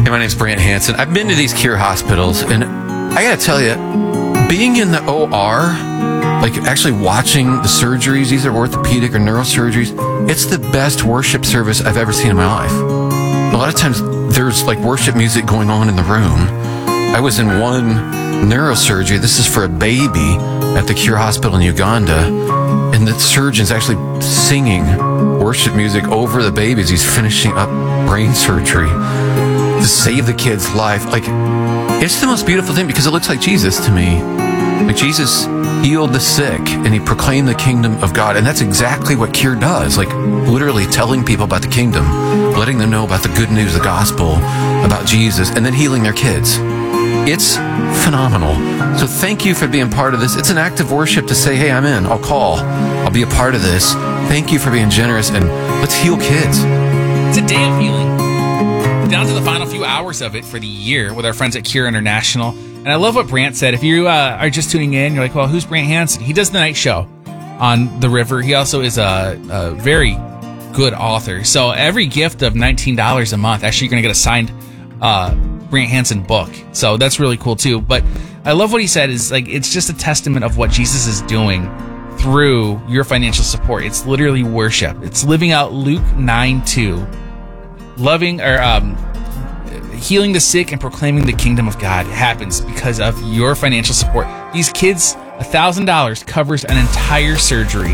Hey, my name's Brant Hansen. I've been to these Cure hospitals, and I gotta tell you, being in the OR, like actually watching the surgeries, these are orthopedic or neurosurgeries, it's the best worship service I've ever seen in my life. A lot of times there's like worship music going on in the room. I was in one neurosurgery, this is for a baby at the Cure Hospital in Uganda, and the surgeon's actually singing worship music over the baby as he's finishing up brain surgery to save the kid's life. Like, it's the most beautiful thing because it looks like Jesus to me. Like, Jesus healed the sick and he proclaimed the kingdom of God. And that's exactly what Cure does. Like, literally telling people about the kingdom, letting them know about the good news, the gospel, about Jesus, and then healing their kids. It's phenomenal. So thank you for being part of this. It's an act of worship to say, hey, I'm in. I'll call. I'll be a part of this. Thank you for being generous, and let's heal kids. It's a day of healing. Down to the final few hours of it for the year with our friends at Cure International. And I love what Brant said. If you are just tuning in, you're like, well, who's Brant Hansen? He does the night show on The River. He also is a very good author. So every gift of $19 a month, actually, you're going to get a signed Brant Hansen book. So that's really cool, too. But I love what he said is, like, it's just a testament of what Jesus is doing through your financial support. It's literally worship. It's living out Luke 9:2. Loving or healing the sick and proclaiming the kingdom of God happens because of your financial support. These kids, $1,000 covers an entire surgery.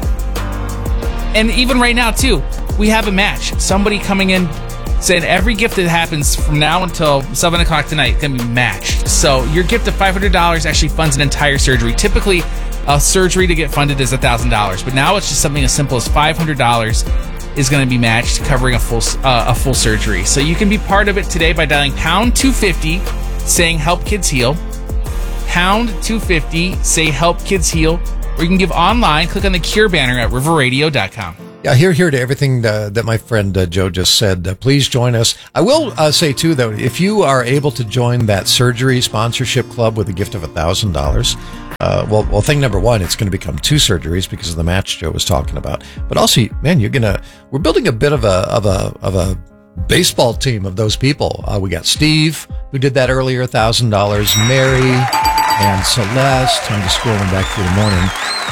And even right now, too, we have a match. Somebody coming in saying every gift that happens from now until 7 o'clock tonight can be matched. So your gift of $500 actually funds an entire surgery. Typically, a surgery to get funded is $1,000, but now it's just something as simple as $500 is going to be matched, covering a full surgery. So you can be part of it today by dialing pound 250, saying "Help Kids Heal." Pound 250, say "Help Kids Heal," or you can give online. Click on the Cure banner at riverradio.com. Yeah, here to everything that my friend Joe just said. Please join us. I will say, too, though, if you are able to join that surgery sponsorship club with a gift of $1,000, well, thing number one, it's going to become 2 surgeries because of the match Joe was talking about. But also, man, we're building a bit of a baseball team of those people. We got Steve, who did that earlier, $1,000, Mary and Celeste. I'm just scrolling back through the morning.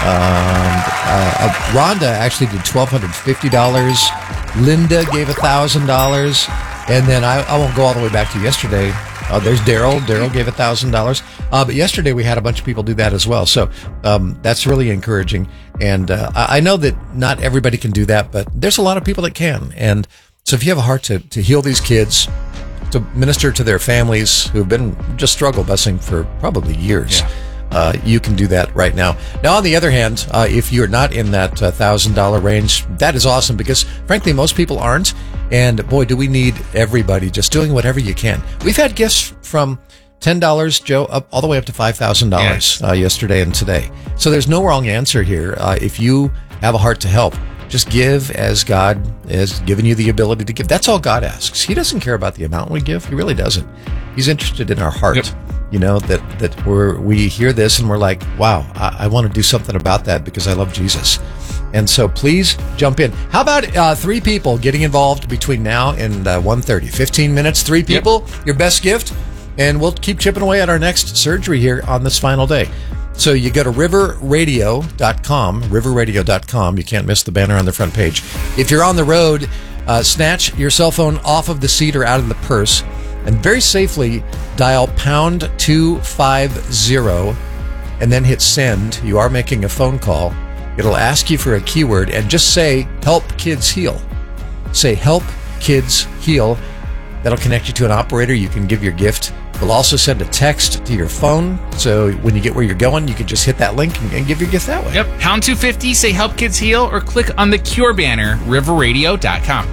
Rhonda actually did $1,250. Linda gave $1,000. And then I won't go all the way back to yesterday. There's Daryl. Daryl gave $1,000. But yesterday we had a bunch of people do that as well. So that's really encouraging. And I know that not everybody can do that, but there's a lot of people that can. And so if you have a heart to heal these kids, to minister to their families who've been just struggle busing for probably years, you can do that right now. Now, on the other hand, if you're not in that $1,000 range, that is awesome because, frankly, most people aren't. And, boy, do we need everybody just doing whatever you can. We've had gifts from $10, Joe, up all the way up to $5,000 yesterday and today. So there's no wrong answer here. If you have a heart to help, just give as God has given you the ability to give. That's all God asks. He doesn't care about the amount we give. He really doesn't. He's interested in our heart. Yep. You know, that we hear this and we're like, wow, I want to do something about that because I love Jesus. And so please jump in. How about 3 people getting involved between now and 1:30? 15 minutes, 3 people, your best gift, and we'll keep chipping away at our next surgery here on this final day. So you go to riverradio.com, riverradio.com. You can't miss the banner on the front page. If you're on the road, snatch your cell phone off of the seat or out of the purse and very safely dial pound 250 and then hit send. You are making a phone call. It'll ask you for a keyword and just say, "Help Kids Heal." Say, "Help Kids Heal." That'll connect you to an operator. You can give your gift. We'll also send a text to your phone. So when you get where you're going, you can just hit that link and give your gift that way. Yep. Pound 250, say "Help Kids Heal," or click on the Cure banner, riverradio.com.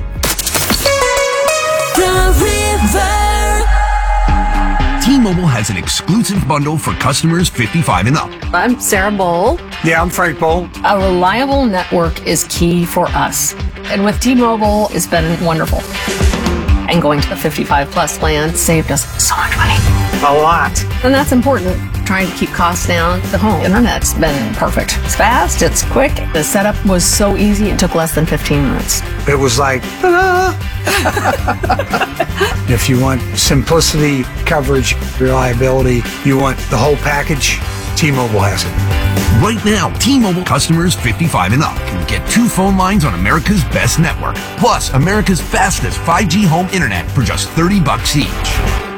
The River. T-Mobile has an exclusive bundle for customers 55 and up. I'm Sarah Bowl. Yeah, I'm Frank Bowl. A reliable network is key for us. And with T-Mobile, it's been wonderful. And going to the 55 plus plan saved us so much money. A lot. And that's important. Trying to keep costs down. The home internet's been perfect. It's fast, it's quick. The setup was so easy, it took less than 15 minutes. It was like, ta-da! If you want simplicity, coverage, reliability, you want the whole package, T-Mobile has it. Right now, T-Mobile customers 55 and up can get 2 phone lines on America's best network, plus America's fastest 5G home internet for just $30 each.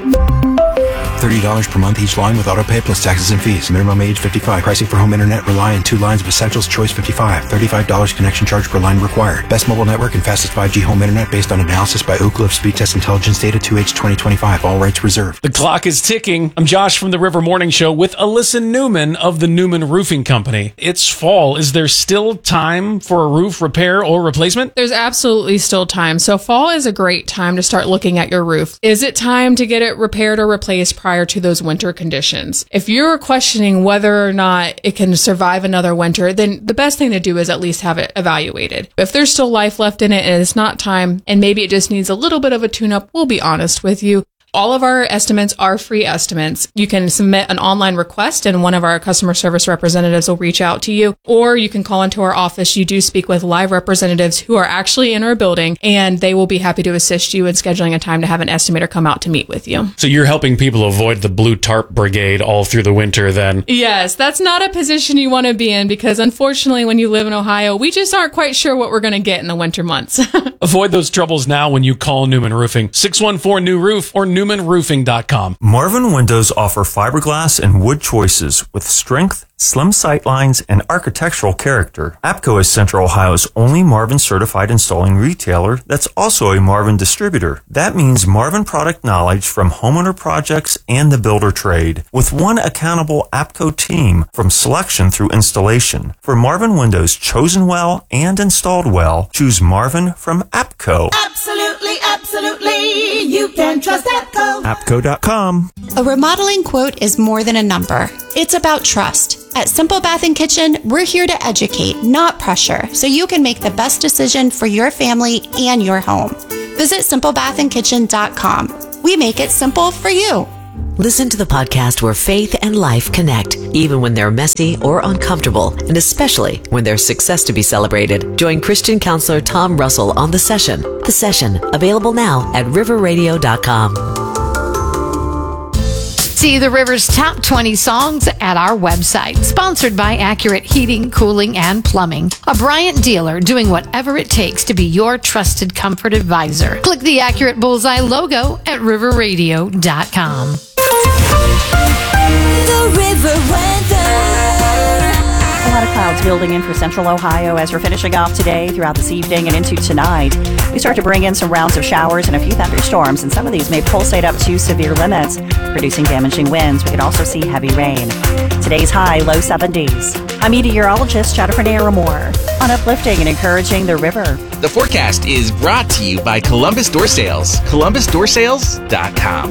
$30 per month each line with autopay plus taxes and fees. Minimum age 55. Pricing for home internet rely on 2 lines of Essentials Choice 55. $35 connection charge per line required. Best mobile network and fastest 5G home internet based on analysis by Ookla of Speed Test Intelligence data 2H 2025. All rights reserved. The clock is ticking. I'm Josh from the River Morning Show with Alyssa Newman of the Newman Roofing Company. It's fall. Is there still time for a roof repair or replacement? There's absolutely still time. So fall is a great time to start looking at your roof. Is it time to get it repaired or replaced prior to those winter conditions? If you're questioning whether or not it can survive another winter, then the best thing to do is at least have it evaluated. If there's still life left in it and it's not time, and maybe it just needs a little bit of a tune-up, we'll be honest with you. All of our estimates are free estimates. You can submit an online request and one of our customer service representatives will reach out to you, or you can call into our office. You do speak with live representatives who are actually in our building, and they will be happy to assist you in scheduling a time to have an estimator come out to meet with you. So you're helping people avoid the blue tarp brigade all through the winter then? Yes, that's not a position you want to be in because unfortunately when you live in Ohio, we just aren't quite sure what we're going to get in the winter months. Avoid those troubles now when you call Newman Roofing. 614-NEW-ROOF or NewmanRoofing.com. Marvin Windows offer fiberglass and wood choices with strength, slim sight lines, and architectural character. APCO is Central Ohio's only Marvin certified installing retailer that's also a Marvin distributor. That means Marvin product knowledge from homeowner projects and the builder trade, with one accountable APCO team from selection through installation. For Marvin Windows chosen well and installed well, choose Marvin from APCO. Absolutely, absolutely. You can trust APCO. APCO.com. A remodeling quote is more than a number. It's about trust. At Simple Bath & Kitchen, we're here to educate, not pressure, so you can make the best decision for your family and your home. Visit simplebathandkitchen.com. We make it simple for you. Listen to the podcast where faith and life connect, even when they're messy or uncomfortable, and especially when there's success to be celebrated. Join Christian counselor Tom Russell on The Session. The Session, available now at riverradio.com. See the River's top 20 songs at our website. Sponsored by Accurate Heating, Cooling, and Plumbing. A Bryant dealer doing whatever it takes to be your trusted comfort advisor. Click the Accurate Bullseye logo at riverradio.com. The River weather. A lot of clouds building in for central Ohio as we're finishing off today, throughout this evening, and into tonight. We start to bring in some rounds of showers and a few thunderstorms, and some of these may pulsate up to severe limits, producing damaging winds. We could also see heavy rain. Today's high, low 70s. I'm meteorologist Jennifer Naramore on uplifting and encouraging the river. The forecast is brought to you by Columbus Door Sales. ColumbusDoorSales.com.